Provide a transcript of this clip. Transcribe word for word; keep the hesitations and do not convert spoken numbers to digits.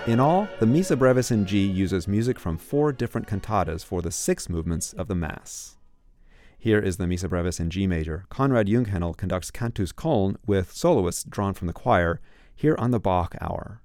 In all, the Missa Brevis in G uses music from four different cantatas for the six movements of the Mass. Here is the Missa Brevis in G major. Konrad Junghänel conducts Cantus Köln with soloists drawn from the choir, here on the Bach Hour.